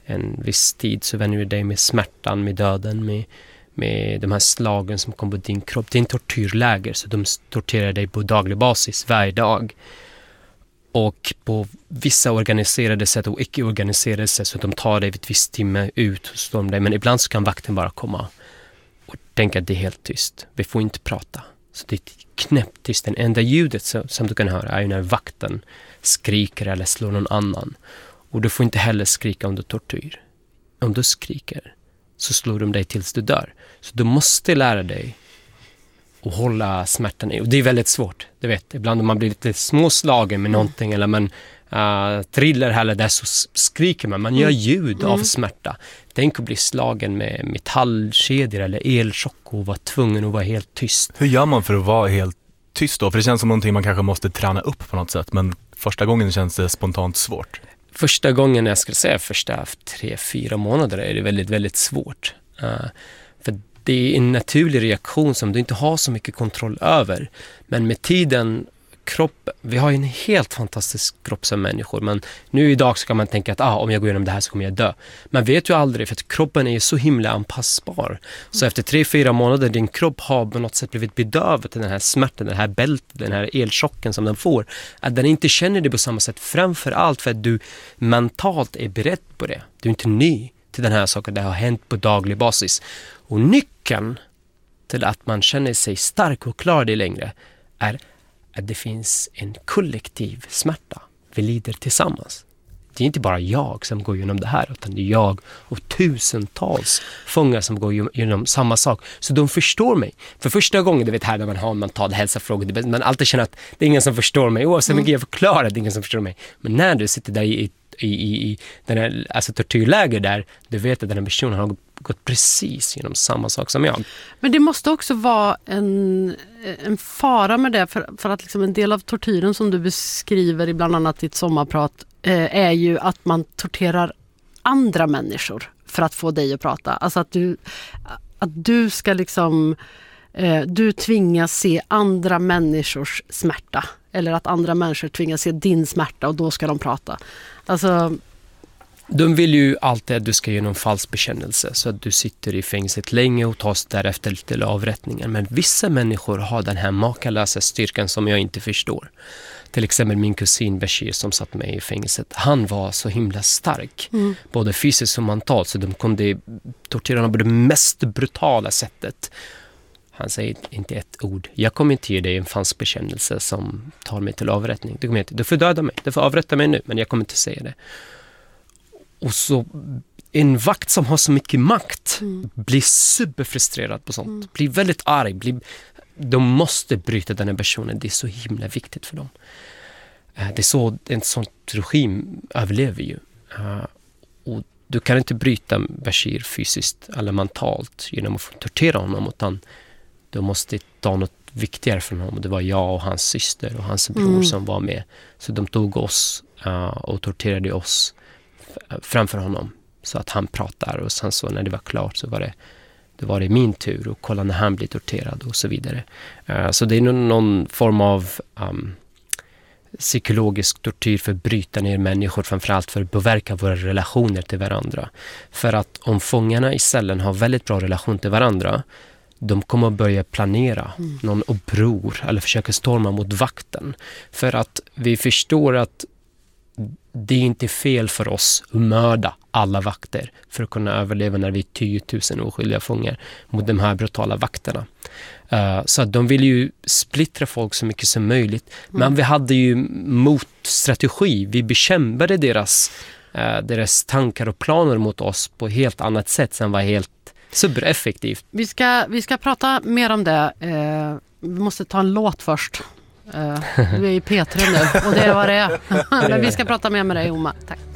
en viss tid så vänjer du dig med smärtan, med döden, med de här slagen som kommer på din kropp. Det är en tortyrläger, så de torterar dig på daglig basis, varje dag. Och på vissa organiserade sätt och icke-organiserade sätt, så de tar dig vid ett visst timme ut och slår dig. Men ibland så kan vakten bara komma och tänka att det är helt tyst. Vi får inte prata. Så det är knäpptyst. Den enda ljudet som du kan höra är när vakten skriker eller slår någon annan. Och du får inte heller skrika under tortyr. Om du skriker så slår de dig tills du dör. Så du måste lära dig att hålla smärtan i. Och det är väldigt svårt, du vet. Ibland om man blir lite småslagen med någonting eller man trillar här eller där, så skriker man gör ljud av smärta. Tänk att bli slagen med metallkedjor eller elchock och vara tvungen att vara helt tyst. Hur gör man för att vara helt tyst då? För det känns som någonting man kanske måste träna upp på något sätt, men första gången känns det spontant svårt. Första gången, jag skulle säga första 3-4 månader, är det väldigt, väldigt svårt. För det är en naturlig reaktion som du inte har så mycket kontroll över. Men med tiden, vi har ju en helt fantastisk kropp som människor. Men nu idag så kan man tänka att om jag går igenom det här så kommer jag dö. Man vet ju aldrig, för att kroppen är så himla anpassbar. Så efter 3-4 månader, din kropp har på något sätt blivit bedövad till den här smärtan, den här bältet, den här elchocken som den får. Att den inte känner det på samma sätt, framför allt för att du mentalt är beredd på det. Du är inte ny till den här saken, det har hänt på daglig basis. Och nyckeln till att man känner sig stark och klar det längre är att det finns en kollektiv smärta. Vi lider tillsammans. Det är inte bara jag som går igenom det här, utan det är jag och tusentals fångar som går igenom samma sak. Så de förstår mig. För första gången, du vet här när man har en mental hälsofråga, man alltid känner att det är ingen som förstår mig. Oavsett mycket jag förklarar, det är ingen som förstår mig. Men när du sitter där i den här, alltså tortyrläger där, du vet att den här personen har gått precis genom samma sak som jag. Men det måste också vara en fara med det, för att liksom en del av tortyren som du beskriver i bland annat ditt sommarprat är ju att man torterar andra människor för att få dig att prata. Alltså att du ska liksom du tvingas se andra människors smärta, eller att andra människor tvingas se din smärta och då ska de prata. Alltså, de vill ju alltid att du ska göra någon falsk bekännelse, så att du sitter i fängelset länge och tas därefter till avrättningar. Men vissa människor har den här makalösa styrkan som jag inte förstår. Till exempel min kusin Bashir som satt med i fängelset. Han var så himla stark, både fysiskt och mentalt, så de kunde tortera honom på det mest brutala sättet. Han säger inte ett ord. Jag kommer inte ge dig en falsk bekännelse som tar mig till avrättning. Du får döda mig, du får avrätta mig nu, men jag kommer inte säga det. Och så en vakt som har så mycket makt blir superfrustrerad på sånt. Blir väldigt arg. De måste bryta den här personen. Det är så himla viktigt för dem. Det är så en sån regim överlever ju. Och du kan inte bryta Bashir fysiskt eller mentalt genom att tortera honom, utan du måste ta något viktigare från honom. Det var jag och hans syster och hans bror som var med. Så de tog oss och torterade oss framför honom så att han pratar, och sen så när det var klart så var det min tur och kolla när han blir torterad och så vidare. Så det är någon form av psykologisk tortyr för att bryta ner människor, framförallt för att påverka våra relationer till varandra. För att om fångarna i cellen har väldigt bra relation till varandra, de kommer att börja planera någon uppror eller försöka storma mot vakten. För att vi förstår att det är inte fel för oss att mörda alla vakter för att kunna överleva när vi är 10 000 oskyldiga fångar mot de här brutala vakterna. Så att de vill ju splittra folk så mycket som möjligt. Men vi hade ju motstrategi. Vi bekämpade deras tankar och planer mot oss på ett helt annat sätt som var helt supereffektivt. Vi ska prata mer om det. Vi måste ta en låt först. Du är i P3 nu och det är vad det är. Men vi ska prata mer med dig, Omar. Tack.